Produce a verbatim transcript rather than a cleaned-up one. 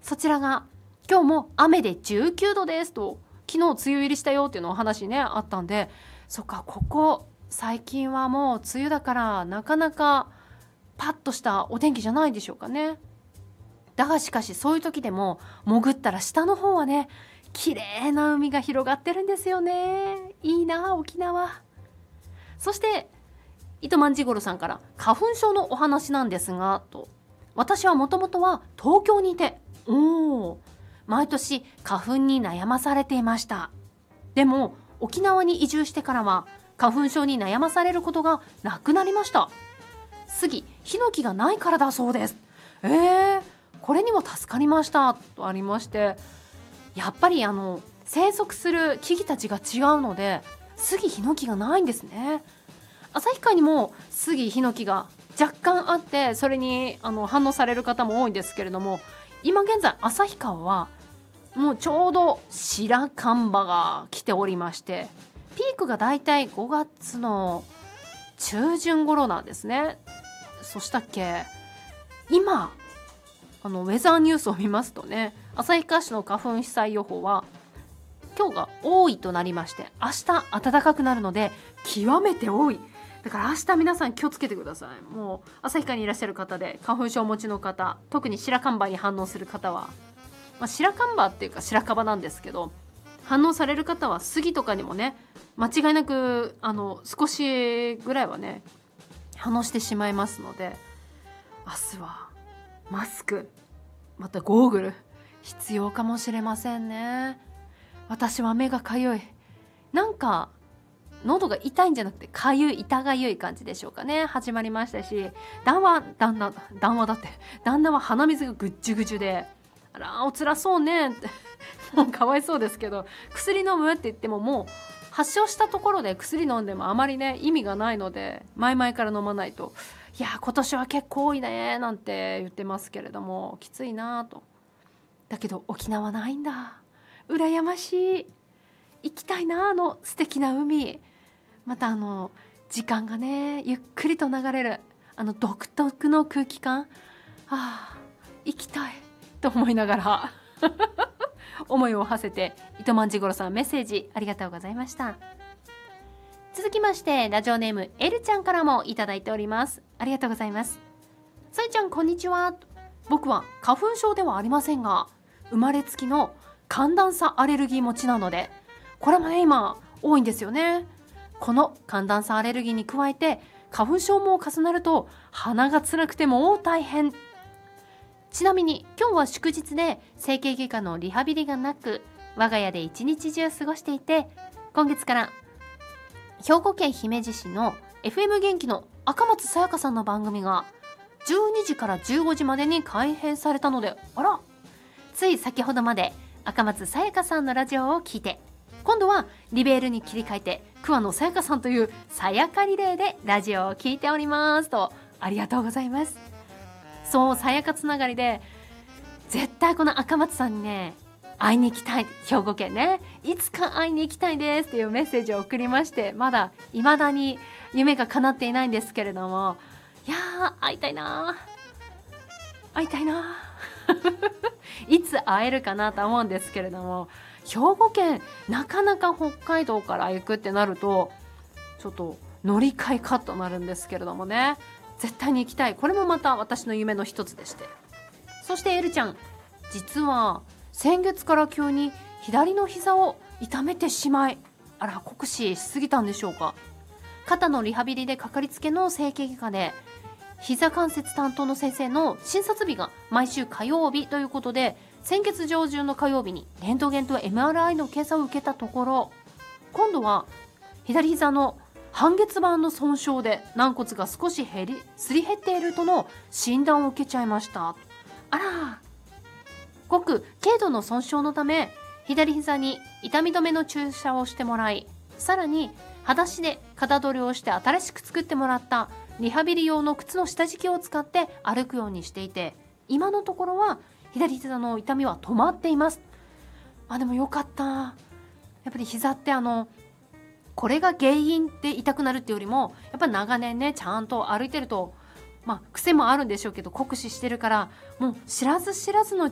そちらが今日も雨でじゅうきゅうどですと、昨日梅雨入りしたよっていうのお話ねあったんで、そっか、ここ最近はもう梅雨だからなかなかパッとしたお天気じゃないでしょうかね。だがしかしそういう時でも潜ったら下の方はね、綺麗な海が広がってるんですよね。いいな沖縄。そして糸満次郎さんから花粉症のお話なんですがと、私はもともとは東京にいて、おー毎年花粉に悩まされていました。でも沖縄に移住してからは花粉症に悩まされることがなくなりました。杉、ヒノキがないからだそうです。えー、これにも助かりましたとありまして、やっぱりあの生息する木々たちが違うので杉、ヒノキがないんですね。旭川にも杉、ヒノキが若干あって、それにあの反応される方も多いんですけれども、今現在旭川はもうちょうど白樺が来ておりまして、ピークがだいたいごがつの中旬頃なんですね。そしたっけ、今あのウェザーニュースを見ますとね、旭川市の花粉被災予報は今日が多いとなりまして、明日暖かくなるので極めて多い。だから明日皆さん気をつけてください。もう旭川にいらっしゃる方で花粉症をお持ちの方、特に白樺に反応する方は、まあ、白樺っていうか白樺なんですけど、反応される方は杉とかにもね、間違いなくあの少しぐらいはね反応してしまいますので、明日はマスクまたゴーグル必要かもしれませんね。私は目がかゆい、なんか喉が痛いんじゃなくてかゆい、痛がゆい感じでしょうかね、始まりましたし、旦那旦那旦那だって旦那は鼻水がぐっじゅぐじゅで、あらおつらそうねってもうかわいそうですけど、薬飲むって言ってももう発症したところで薬飲んでもあまりね意味がないので、前々から飲まないと、いや今年は結構多いねなんて言ってますけれども、きついなと。だけど沖縄ないんだ、羨ましい、行きたいな、あの素敵な海、またあの時間がねゆっくりと流れるあの独特の空気感、あー行きたいと思いながら思いを馳せて、糸満次郎さんメッセージありがとうございました。続きましてラジオネームエルちゃんからもいただいております。ありがとうございます。さいちゃんこんにちは。僕は花粉症ではありませんが、生まれつきの寒暖差アレルギー持ちなので、これもね今多いんですよね。この寒暖差アレルギーに加えて花粉症も重なると鼻が辛くても大変。ちなみに今日は祝日で整形外科のリハビリがなく、我が家で一日中過ごしていて、今月から兵庫県姫路市の エフエム 元気の赤松さやかさんの番組がじゅうにじからじゅうごじまでに改編されたので、あらつい先ほどまで赤松さやかさんのラジオを聞いて、今度はリベールに切り替えて桑野さやかさんというさやかリレーでラジオを聞いておりますと、ありがとうございます。そう、さやかつながりで絶対この赤松さんにね会いに行きたい、兵庫県ね、いつか会いに行きたいですっていうメッセージを送りまして、まだ未だに夢が叶っていないんですけれども、いやー会いたいな会いたいないつ会えるかなと思うんですけれども、兵庫県なかなか北海道から行くってなるとちょっと乗り換えかとなるんですけれどもね、絶対に行きたい。これもまた私の夢の一つでして、そしてエルちゃん、実は先月から急に左の膝を痛めてしまい、あら酷使しすぎたんでしょうか。肩のリハビリでかかりつけの整形外科で膝関節担当の先生の診察日が毎週火曜日ということで、先月上旬の火曜日にレントゲンと エムアールアイ の検査を受けたところ、今度は左膝の半月板の損傷で軟骨が少し減りすり減っているとの診断を受けちゃいました。あら、ごく軽度の損傷のため左膝に痛み止めの注射をしてもらい、さらに裸足で型取りをして新しく作ってもらったリハビリ用の靴の下敷きを使って歩くようにしていて、今のところは左膝の痛みは止まっています。あ、でもよかった。やっぱり膝ってあのこれが原因で痛くなるっていうよりも、やっぱり長年ねちゃんと歩いてると、まあ癖もあるんでしょうけど酷使してるから、もう知らず知らずのう